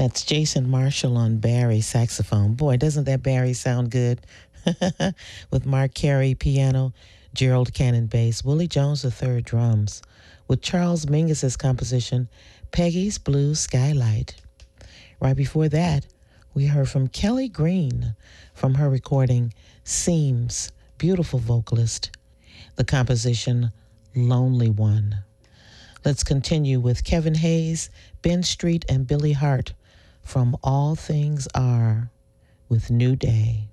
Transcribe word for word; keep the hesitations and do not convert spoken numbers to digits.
That's Jason Marshall on Barry saxophone. Boy, doesn't that Barry sound good? With Mark Carey piano, Gerald Cannon bass, Willie Jones the third drums, with Charles Mingus's composition, Peggy's Blue Skylight. Right before that, we heard from Kelly Green from her recording Seams, beautiful vocalist, the composition Lonely One. Let's continue with Kevin Hayes, Ben Street, and Billy Hart from All Things Are with New Day.